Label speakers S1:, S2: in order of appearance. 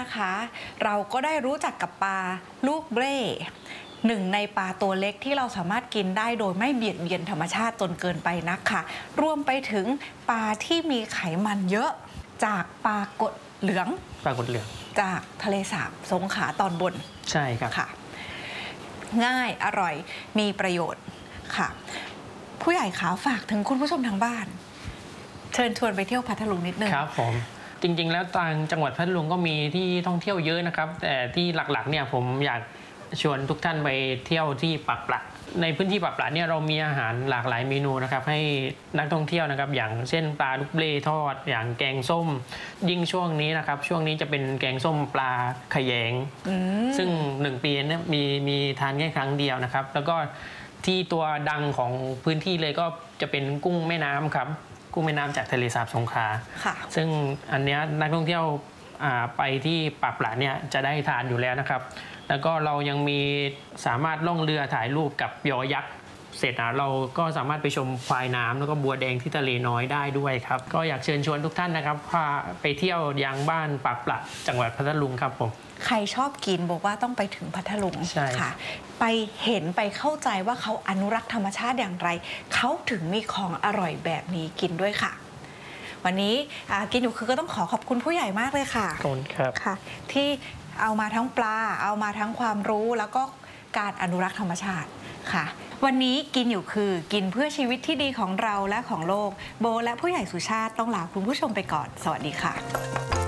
S1: นะคะเราก็ได้รู้จักกับปลาลูกเบ้หนึ่งในปลาตัวเล็กที่เราสามารถกินได้โดยไม่เบียดเบียนธรรมชาติจนเกินไปนักค่ะรวมไปถึงปลาที่มีไขมันเยอะจากปลากดเหลืองจากทะเลสาบสงขลาตอนบน
S2: ใช่ครับ
S1: ค่ะง่ายอร่อยมีประโยชน์ค่ะผู้ใหญ่ขาฝากถึงคุณผู้ชมทางบ้านเชิญชวนไปเที่ยวพัทลุงนิดนึง
S2: ครับผมจริงๆแล้วทางจังหวัดพัทลุงก็มีที่ท่องเที่ยวเยอะนะครับแต่ที่หลักๆเนี่ยผมอยากชวนทุกท่านไปเที่ยวที่ปากปละในพื้นที่ปากปละเนี่ยเรามีอาหารหลากหลายเมนูนะครับให้นักท่องเที่ยวนะครับอย่างเช่นปลาลูกเบ้ทอดอย่างแกงส้มยิ่งช่วงนี้นะครับช่วงนี้จะเป็นแกงส้มปลาขยงซึ่ง1 ปีเนี่ยมีทานแค่ครั้งเดียวนะครับแล้วก็ที่ตัวดังของพื้นที่เลยก็จะเป็นกุ้งแม่น้ำครับกุ้งแม่น้ำจากทะเลสาบสงขลาซึ่งอันนี้นักท่องเที่ยวไปที่ปากปละเนี่ยจะได้ทานอยู่แล้วนะครับแล้วก็เรายังมีสามารถล่องเรือถ่ายรูปกับยอยักษ์เสร็จเราก็สามารถไปชมควายน้ำแล้วก็บัวแดงที่ทะเลน้อยได้ด้วยครับก็อยากเชิญชวนทุกท่านนะครับพาไปเที่ยวยังบ้านปากปละจังหวัดพัทลุงครับผม
S1: ใครชอบกินบอกว่าต้องไปถึงพัทลุงค่ะไปเห็นไปเข้าใจว่าเขาอนุรักษ์ธรรมชาติอย่างไรเขาถึงมีของอร่อยแบบนี้กินด้วยค่ะวันนี้กินอยู่คือก็ต้องขอบคุณผู้ใหญ่มากเลยค่ะ
S2: ขอบคุณครับ
S1: ค่ะที่เอามาทั้งปลาเอามาทั้งความรู้แล้วก็การอนุรักษ์ธรรมชาติค่ะวันนี้กินอยู่คือกินเพื่อชีวิตที่ดีของเราและของโลกโบและผู้ใหญ่สุชาติต้องลาคุณผู้ชมไปก่อนสวัสดีค่ะ